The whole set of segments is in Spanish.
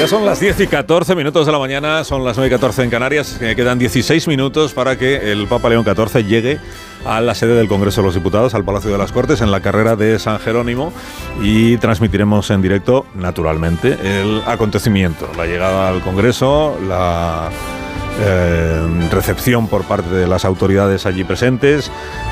Ya son las 10 y 14 minutos de la mañana, son las 9 y 14 en Canarias. Quedan 16 minutos para que el Papa León XIV llegue a la sede del Congreso de los Diputados, al Palacio de las Cortes, en la carrera de San Jerónimo, y transmitiremos en directo, naturalmente, el acontecimiento, la llegada al Congreso, la recepción por parte de las autoridades allí presentes,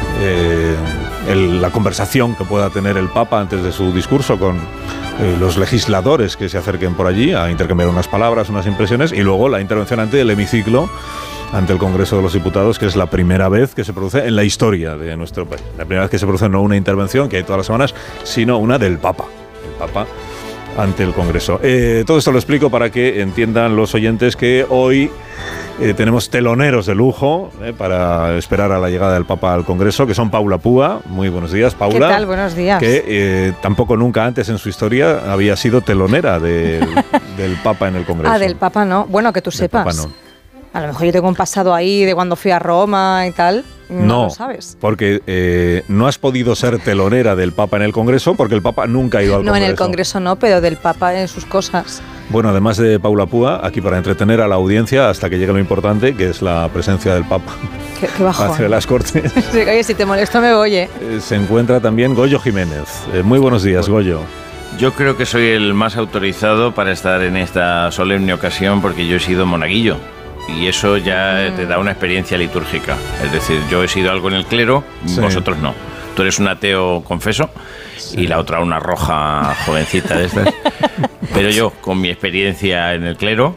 la conversación que pueda tener el Papa antes de su discurso con los legisladores que se acerquen por allí a intercambiar unas palabras, unas impresiones, y luego la intervención ante el hemiciclo, ante el Congreso de los Diputados, que es la primera vez que se produce en la historia de nuestro país. La primera vez que se produce no una intervención que hay todas las semanas, sino una del Papa. El Papa ante el Congreso. Todo esto lo explico para que entiendan los oyentes que hoy tenemos teloneros de lujo para esperar a la llegada del Papa al Congreso, que son Paula Púa. Muy buenos días, Paula. ¿Qué tal? Buenos días. Que tampoco nunca antes en su historia había sido telonera del Papa en el Congreso. Ah, del Papa no. Bueno, que tú sepas. Papa no. A lo mejor yo tengo un pasado ahí de cuando fui a Roma y tal. No lo sabes. Porque no has podido ser telonera del Papa en el Congreso porque el Papa nunca ha ido al Congreso. No, en el Congreso no, pero del Papa en sus cosas. Bueno, además de Paula Púa, aquí para entretener a la audiencia hasta que llegue lo importante, que es la presencia del Papa. Qué bajón. Hacia las Cortes. Oye, si te molesto me voy, Se encuentra también Goyo Jiménez. Muy buenos días, Goyo. Yo creo que soy el más autorizado para estar en esta solemne ocasión porque yo he sido monaguillo. Y eso ya te da una experiencia litúrgica. Es decir, yo he sido algo en el clero, sí. Vosotros no. Tú eres un ateo confeso, sí. Y la otra una roja jovencita de estas. Pero yo, con mi experiencia en el clero,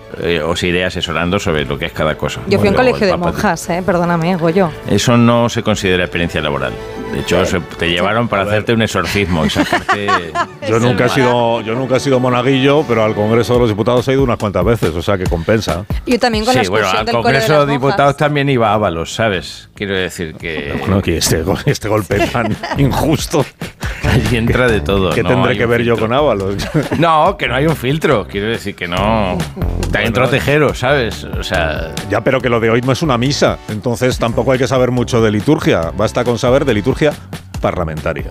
os iré asesorando sobre lo que es cada cosa. Yo fui a un colegio de monjas, perdóname, Goyo. Eso no se considera experiencia laboral. De hecho, te llevaron para hacerte un exorcismo y sacarte... Yo nunca he sido monaguillo, pero al Congreso de los Diputados he ido unas cuantas veces, o sea que compensa. Yo también con la excursión del Congreso de los Diputados también iba Ábalos, ¿sabes? Quiero decir que... No, que este golpe tan injusto... Ahí entra de todo. ¿Qué tendré que ver yo con Ábalos? No, que no hay un filtro. Quiero decir que no... Está entró Tejero, ¿sabes? O sea... Ya, pero que lo de hoy no es una misa. Entonces tampoco hay que saber mucho de liturgia. Basta con saber de liturgia parlamentaria.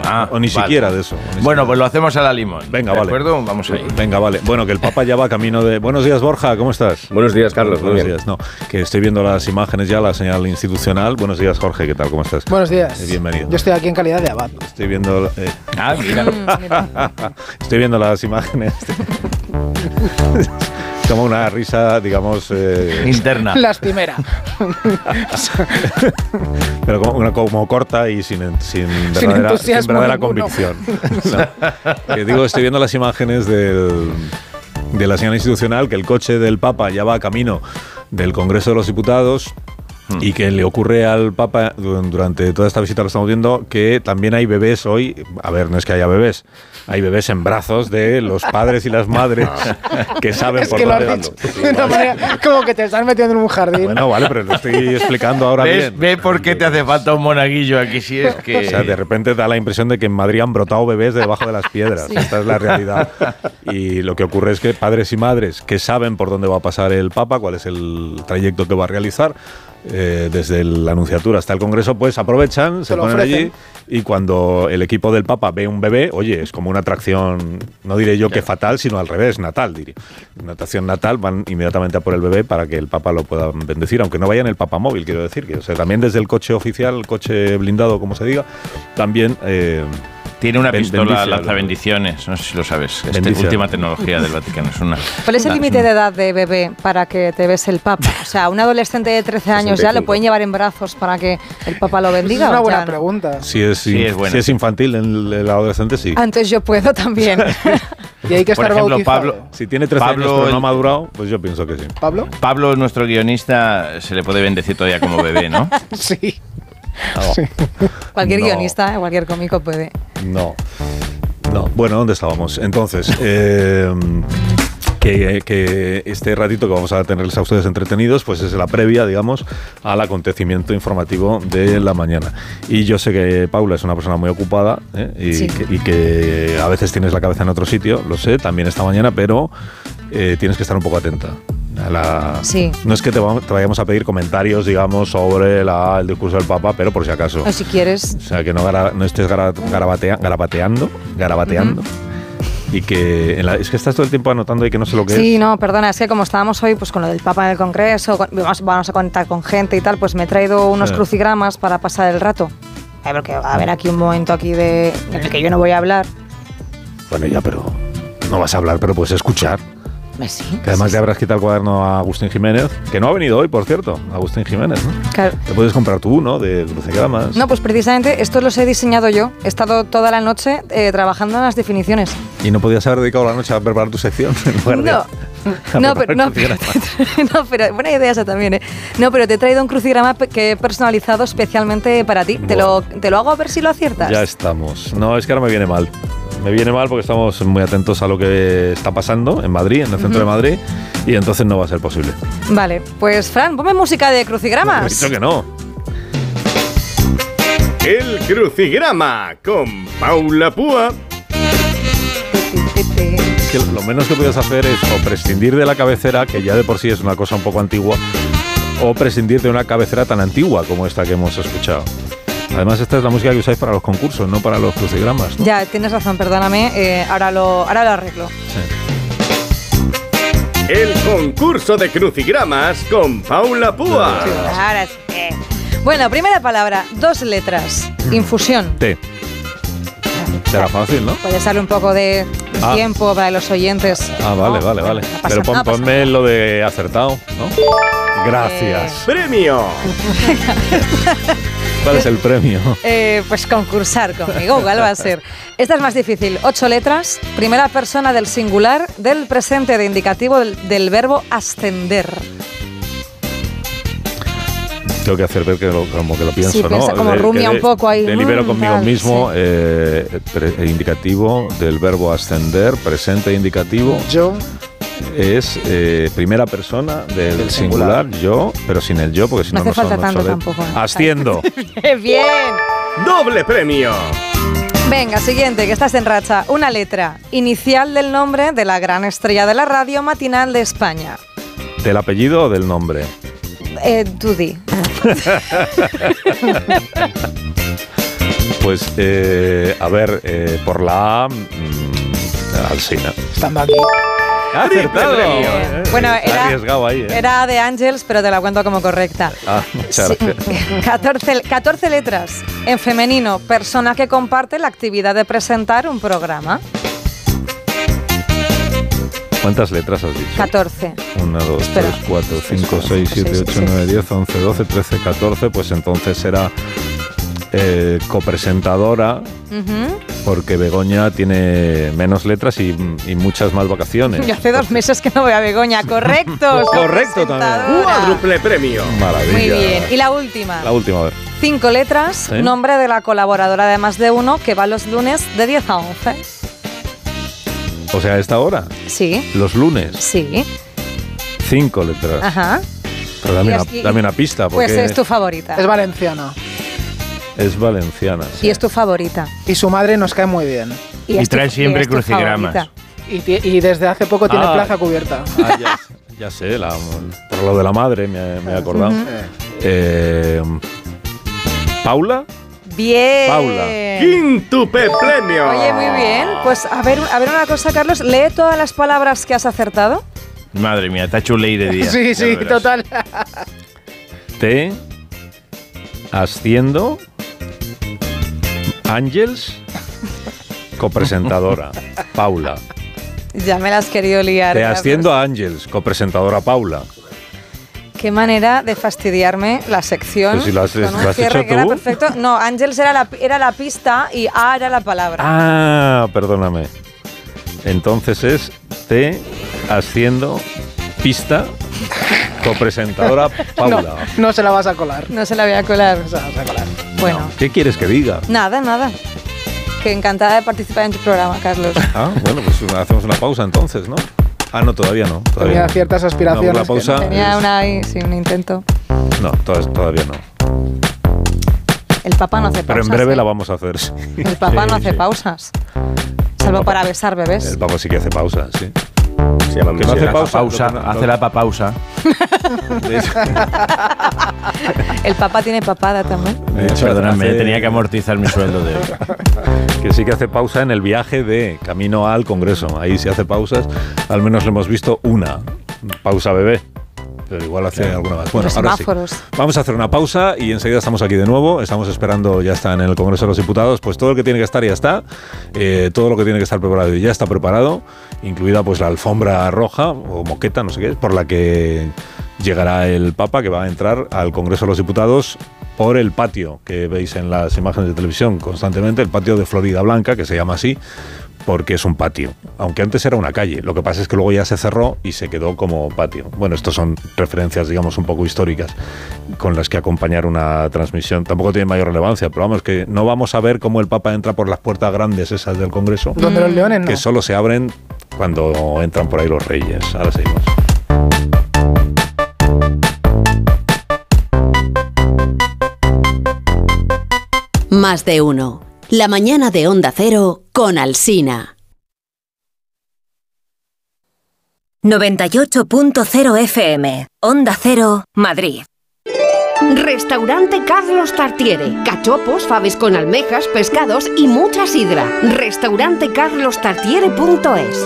O ni siquiera de eso. Bueno, pues lo hacemos a la limón. Venga, ¿De vale. acuerdo? Vamos ahí. Venga, vale. Bueno, que el Papa ya va camino de... Buenos días, Borja, ¿cómo estás? Buenos días, Carlos. Buenos días. No, que estoy viendo las imágenes ya, la señal institucional. Buenos días, Jorge, ¿qué tal? ¿Cómo estás? Buenos días. Bienvenido. Yo estoy aquí en calidad de abad. Estoy viendo... Mira. Estoy viendo las imágenes. Como una risa, digamos... interna. Lastimera. Pero como corta y sin verdadera convicción. No. Digo, estoy viendo las imágenes de la señal institucional, que el coche del Papa ya va camino del Congreso de los Diputados. Y que le ocurre al Papa durante toda esta visita, lo estamos viendo, que también hay bebés hoy. A ver, no es que haya bebés, hay bebés en brazos de los padres y las madres que saben por dónde van. De una manera como que te estás metiendo en un jardín. Bueno, vale, pero lo estoy explicando ahora bien. Ve por qué te hace falta un monaguillo aquí, si es que... O sea, de repente da la impresión de que en Madrid han brotado bebés debajo de las piedras. Sí. Esta es la realidad. Y lo que ocurre es que padres y madres que saben por dónde va a pasar el Papa, cuál es el trayecto que va a realizar, desde la Anunciatura hasta el Congreso, pues aprovechan, se ponen allí, y cuando el equipo del Papa ve un bebé, oye, es como una atracción, no diré yo que fatal, sino al revés, natal, diría. Una atracción natal, van inmediatamente a por el bebé para que el Papa lo pueda bendecir, aunque no vaya en el Papa móvil, quiero decir, que o sea, también desde el coche oficial, el coche blindado, como se diga, también... Tiene una pistola lanza bendiciones, no sé si lo sabes. Es última tecnología del Vaticano. Es una. ¿Cuál es el límite de edad de bebé para que te bese el Papa? O sea, un adolescente de 13 años 65. Ya lo pueden llevar en brazos para que el Papa lo bendiga. Es una buena pregunta. Si es infantil el adolescente, sí. Antes yo puedo también. Y hay que estar bautizado. Pablo, si tiene 13 años pero no ha madurado, pues yo pienso que sí. Pablo, nuestro guionista, se le puede bendecir todavía como bebé, ¿no? Sí. No. Sí. Cualquier guionista, cualquier cómico puede. No. Bueno, ¿dónde estábamos? Entonces, que este ratito que vamos a tenerles a ustedes entretenidos, pues es la previa, digamos, al acontecimiento informativo de la mañana. Y yo sé que Paula es una persona muy ocupada y que a veces tienes la cabeza en otro sitio, lo sé, también esta mañana, pero tienes que estar un poco atenta. Sí. No es que te vayamos a pedir comentarios, digamos, sobre el discurso del Papa, pero por si acaso. O si quieres. O sea, que no estés garabateando. y que es que estás todo el tiempo anotando y que no sé lo que es. Sí, no, perdona, es que como estábamos hoy pues con lo del Papa en el Congreso, vamos a conectar con gente y tal, pues me he traído unos crucigramas para pasar el rato. Porque va a haber aquí un momento aquí en el que yo no voy a hablar. Bueno, ya, pero no vas a hablar, pero puedes escuchar. Sí, que además le habrás quitado el cuaderno a Agustín Jiménez, que no ha venido hoy, por cierto, Agustín Jiménez, ¿no? Claro. Te puedes comprar tú, ¿no? De crucigramas. No, pues precisamente estos los he diseñado yo. He estado toda la noche trabajando en las definiciones. ¿Y no podías haber dedicado la noche a preparar tu sección? No, pero buena idea esa también, ¿eh? No, pero te he traído un crucigrama que he personalizado especialmente para ti. Bueno. Te lo hago a ver si lo aciertas. Ya estamos. No, es que ahora me viene mal. Me viene mal porque estamos muy atentos a lo que está pasando en Madrid, en el centro de Madrid, y entonces no va a ser posible. Vale, pues Fran, ponme música de crucigramas. No, he dicho que no. El crucigrama con Paula Púa. Que lo menos que puedes hacer es o prescindir de la cabecera, que ya de por sí es una cosa un poco antigua, o prescindir de una cabecera tan antigua como esta que hemos escuchado. Además, esta es la música que usáis para los concursos, no para los crucigramas, ¿no? Ya, tienes razón, perdóname. Ahora lo arreglo. Sí. El concurso de crucigramas con Paula Púa. Ahora sí. Bueno, primera palabra, 2 letras. Infusión. T. Será fácil, ¿no? Puedes darle un poco de tiempo para los oyentes. Vale. No pero ponme lo de acertado, ¿no? Gracias. ¡Premio! ¿Cuál es el premio? Pues concursar conmigo, ¿cuál va a ser? Esta es más difícil. 8 letras, primera persona del singular, del presente de indicativo del verbo ascender. Tengo que hacer ver como que lo pienso, sí, ¿no? Piensa como rumia un poco ahí. Delibero conmigo tal, mismo, sí. Indicativo del verbo ascender, presente indicativo. Yo. Es primera persona del singular, yo, pero sin el yo, porque si no, no hace falta son tanto obsoletos. tampoco. Asciendo. ¡Bien! ¡Doble premio! Venga, siguiente, que estás en racha. Una letra, inicial del nombre de la gran estrella de la radio matinal de España. ¿Del apellido o del nombre? Tú di. Pues, a ver, por la A, Alsina. Estando aquí. ¡Acertado! Bueno, arriesgado ahí, era de Ángels, pero te la cuento como correcta. Muchas gracias. 14 letras. En femenino, persona que comparte la actividad de presentar un programa. ¿Cuántas letras has dicho? 14. 1, 2, 3, 4, 5, 6, 7, 8, 9, 10, 11, 12, 13, 14. Pues entonces será copresentadora, porque Begoña tiene menos letras y muchas más vacaciones. Yo hace 2 meses que no voy a Begoña. Correcto. Correcto también. Cuádruple premio. Maravilla. Muy bien. Y la última. La última, a ver. 5 letras, ¿Sí? Nombre de la colaboradora de Más de Uno, que va los lunes de 10 a 11. O sea, ¿a esta hora? Sí. Los lunes. Sí. 5 letras. Ajá. Pero dame una pista. Pues porque es tu favorita. Es valenciana. Es valenciana. Y es tu favorita. Y su madre nos cae muy bien. Y trae siempre crucigramas. Y desde hace poco tiene plaza cubierta. Ya sé, por lo de la madre me he acordado. ¿Paula? Bien. Paula. Quíntuple premio. Oye, muy bien. Pues a ver una cosa, Carlos. Lee todas las palabras que has acertado. Madre mía, te ha hecho ley de día. Sí, total. Te asciendo Ángels, copresentadora Paula. Ya me la has querido liar. Te Carlos. asciendo a Ángels, copresentadora Paula. Qué manera de fastidiarme la sección. Pues si lo has con un hecho cierre que era tú. perfecto. No, Ángels era la pista y A era la palabra. Ah, perdóname. Entonces es te asciendo pista copresentadora Paula. No se la vas a colar. No se la voy a colar. No se la vas a colar. Bueno. ¿Qué quieres que diga? Nada. Que encantada de participar en tu programa, Carlos. Ah, bueno, pues hacemos una pausa entonces, ¿no? Ah, no, todavía no. Tenía ciertas aspiraciones. No, la pausa que no. Tenía un intento. No, todavía no. El papá no hace pausas. Pero en breve ¿eh? la vamos a hacer, sí. El papá Sí, no hace sí. pausas. Salvo para besar bebés. El papá sí que hace pausa, sí. Se llama Que no hace Michelle. pausa. Hace la papausa. De hecho, El papá tiene papada también. de hecho, Perdóname, hace- tenía que amortizar mi sueldo de hoy. que sí que hace pausa en el viaje de camino al Congreso. Ahí sí hace pausas, al menos lo hemos visto una pausa bebé. Pero igual hace alguna más. Bueno, ahora sí. Vamos a hacer una pausa y enseguida estamos aquí de nuevo. Estamos esperando, ya está en el Congreso de los Diputados, pues todo lo que tiene que estar ya está. Todo lo que tiene que estar preparado ya está preparado, incluida pues la alfombra roja o moqueta, no sé qué es, por la que llegará el Papa, que va a entrar al Congreso de los Diputados por el patio que veis en las imágenes de televisión constantemente, el patio de Florida Blanca, que se llama así, porque es un patio, aunque antes era una calle. Lo que pasa es que luego ya se cerró y se quedó como patio. Bueno, estos son referencias, digamos, un poco históricas con las que acompañar una transmisión. Tampoco tiene mayor relevancia, pero vamos, que no vamos a ver cómo el Papa entra por las puertas grandes esas del Congreso. Donde los leones no. Que solo se abren cuando entran por ahí los reyes. Ahora seguimos. Más de uno. La mañana de Onda Cero con Alsina. 98.0 FM. Onda Cero, Madrid. Restaurante Carlos Tartiere. Cachopos, faves con almejas, pescados y mucha sidra. Restaurantecarlostartiere.es.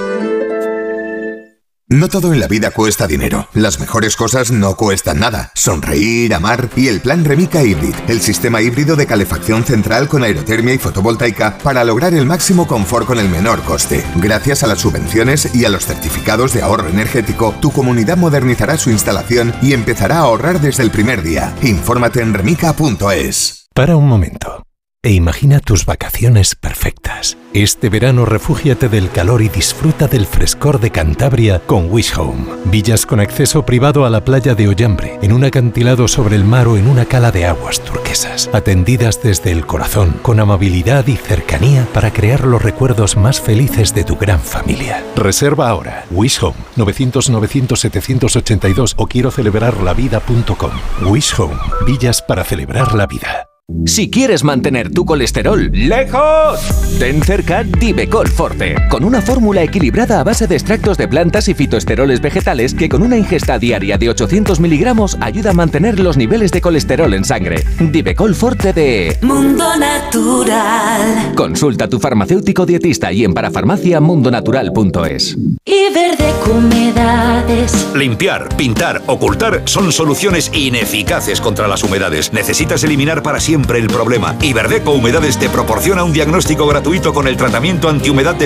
No todo en la vida cuesta dinero. Las mejores cosas no cuestan nada. Sonreír, amar y el plan Remica Hybrid, el sistema híbrido de calefacción central con aerotermia y fotovoltaica para lograr el máximo confort con el menor coste. Gracias a las subvenciones y a los certificados de ahorro energético, tu comunidad modernizará su instalación y empezará a ahorrar desde el primer día. Infórmate en remica.es. Para un momento e imagina tus vacaciones perfectas. Este verano refúgiate del calor y disfruta del frescor de Cantabria con Wish Home. Villas con acceso privado a la playa de Ollambre, en un acantilado sobre el mar o en una cala de aguas turquesas. Atendidas desde el corazón, con amabilidad y cercanía para crear los recuerdos más felices de tu gran familia. Reserva ahora. Wish Home, 900-900-782 o quiero celebrarlavida.com. Wish Home, villas para celebrar la vida. Si quieres mantener tu colesterol lejos, ten cerca Divecol Forte, con una fórmula equilibrada a base de extractos de plantas y fitoesteroles vegetales que con una ingesta diaria de 800 miligramos ayuda a mantener los niveles de colesterol en sangre. Divecol Forte de Mundo Natural. Consulta a tu farmacéutico dietista y en parafarmaciamundonatural.es. Iberdeco Humedades. Limpiar, pintar, ocultar son soluciones ineficaces contra las humedades. Necesitas eliminar para siempre el problema. Iberdeco Humedades te proporciona un diagnóstico gratuito con el tratamiento antihumedad de